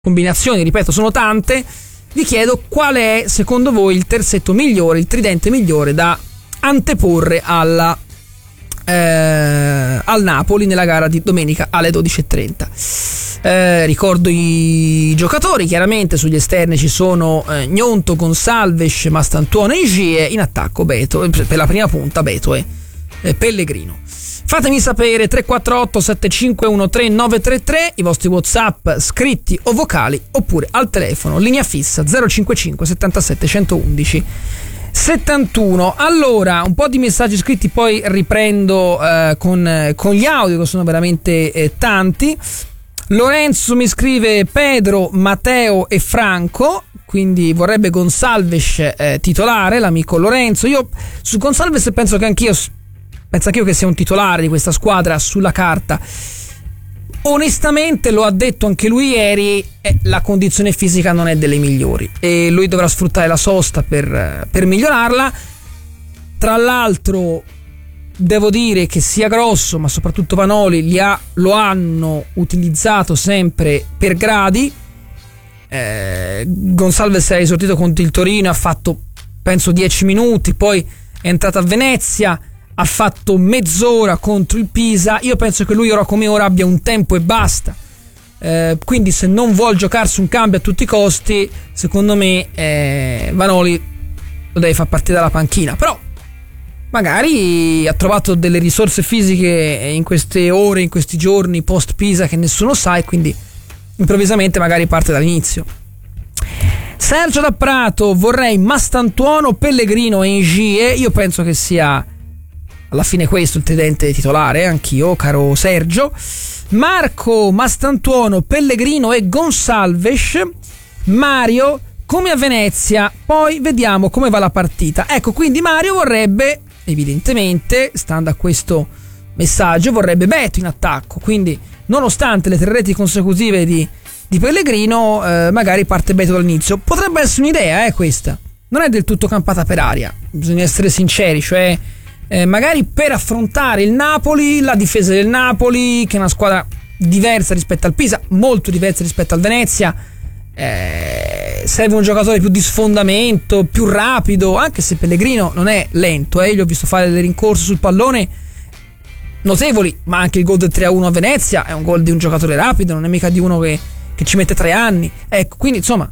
combinazioni, ripeto, sono tante. Vi chiedo qual è secondo voi il terzetto migliore, il tridente migliore da anteporre al Napoli nella gara di domenica alle 12:30. Ricordo i giocatori, chiaramente sugli esterni ci sono Gnonto, Gonsalves, Mastantuono e Gie, in attacco Beto, per la prima punta Beto e Pellegrino. Fatemi sapere 348 7513 933 i vostri WhatsApp scritti o vocali, oppure al telefono linea fissa 055 77 111 71. Allora, un po' di messaggi scritti, poi riprendo con gli audio, che sono veramente tanti. Lorenzo mi scrive Pedro, Matteo e Franco, quindi vorrebbe Gonsalves titolare, l'amico Lorenzo. Io su Gonsalves penso anch'io che sia un titolare di questa squadra sulla carta. Onestamente, lo ha detto anche lui ieri, la condizione fisica non è delle migliori e lui dovrà sfruttare la sosta per migliorarla. Tra l'altro devo dire che sia Grosso ma soprattutto Vanoli lo hanno utilizzato sempre per gradi. Gonsalves è esordito contro il Torino, ha fatto penso 10 minuti, poi è entrato a Venezia, ha fatto mezz'ora contro il Pisa. Io penso che lui ora come ora abbia un tempo e basta, quindi se non vuol giocarsi un cambio a tutti i costi, secondo me Vanoli lo deve far partire dalla panchina. Però magari ha trovato delle risorse fisiche in queste ore, in questi giorni post Pisa, che nessuno sa, e quindi improvvisamente magari parte dall'inizio. Sergio da Prato: vorrei Mastantuono, Pellegrino e Ingie. Io penso che sia alla fine questo il tridente titolare, anch'io, caro Sergio. Marco: Mastantuono, Pellegrino e Gonsalves. Mario: come a Venezia, poi vediamo come va la partita. Ecco, quindi Mario vorrebbe, evidentemente, stando a questo messaggio, vorrebbe Beto in attacco, quindi nonostante le 3 reti consecutive di Pellegrino, magari parte Beto dall'inizio. Potrebbe essere un'idea, questa non è del tutto campata per aria, bisogna essere sinceri, cioè magari per affrontare il Napoli, la difesa del Napoli, che è una squadra diversa rispetto al Pisa, molto diversa rispetto al Venezia, serve un giocatore più di sfondamento, più rapido, anche se Pellegrino non è lento, gli ho visto fare delle rincorse sul pallone notevoli, ma anche il gol del 3-1 a Venezia è un gol di un giocatore rapido, non è mica di uno che ci mette 3 anni, ecco. Quindi insomma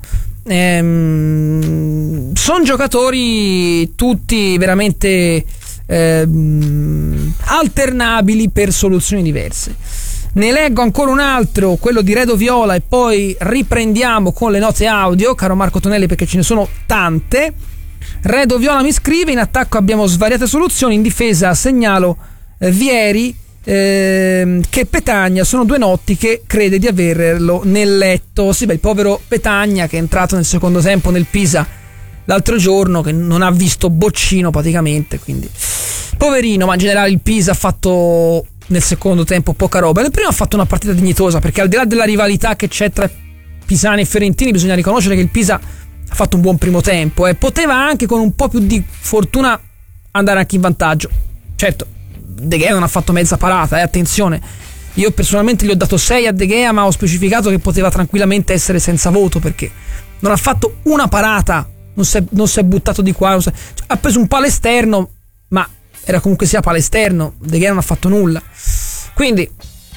sono giocatori tutti veramente alternabili per soluzioni diverse. Ne leggo ancora un altro, quello di Redo Viola, e poi riprendiamo con le note audio, caro Marco Tonelli, perché ce ne sono tante. Redo Viola mi scrive: in attacco abbiamo svariate soluzioni, in difesa segnalo Vieri che Petagna, sono 2 notti che crede di averlo nel letto. Sì, il povero Petagna, che è entrato nel secondo tempo nel Pisa l'altro giorno, che non ha visto boccino praticamente, quindi poverino. Ma in generale il Pisa ha fatto nel secondo tempo poca roba. Nel primo ha fatto una partita dignitosa, perché al di là della rivalità che c'è tra pisani e fiorentini, bisogna riconoscere che il Pisa ha fatto un buon primo tempo, poteva anche con un po' più di fortuna andare anche in vantaggio. Certo, De Gea non ha fatto mezza parata, attenzione, io personalmente gli ho dato 6 a De Gea, ma ho specificato che poteva tranquillamente essere senza voto, perché non ha fatto una parata, non si è buttato di qua, ha preso un palo esterno, ma era comunque sia palo esterno. De Gea non ha fatto nulla, quindi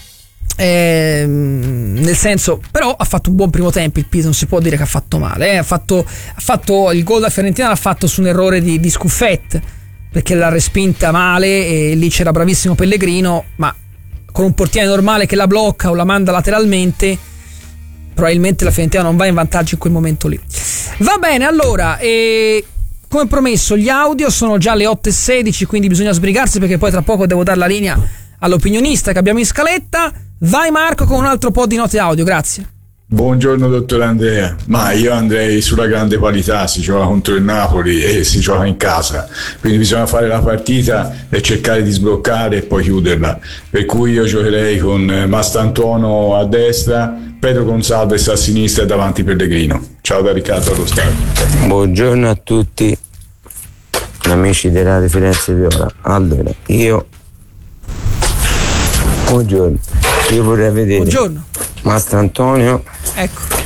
nel senso, però ha fatto un buon primo tempo il Pisa, non si può dire che ha fatto male, ha fatto il gol da Fiorentina, l'ha fatto su un errore di Scuffet, perché l'ha respinta male e lì c'era bravissimo Pellegrino, ma con un portiere normale che la blocca o la manda lateralmente, probabilmente la Fiorentina non va in vantaggio in quel momento lì. Va bene, allora, come promesso gli audio sono già le 8:16, quindi bisogna sbrigarsi, perché poi tra poco devo dare la linea all'opinionista che abbiamo in scaletta. Vai Marco con un altro po' di note audio, grazie. Buongiorno dottor Andrea, ma io andrei sulla grande qualità, si gioca contro il Napoli e si gioca in casa, quindi bisogna fare la partita e cercare di sbloccare e poi chiuderla, per cui io giocherei con Mastantuono a destra, Pedro Gonsalves a sinistra e davanti Pellegrino. Ciao da Riccardo allo stadio. Buongiorno a tutti amici della Radio Firenze Viola. Allora, buongiorno, io vorrei vedere Mastantuono, ecco,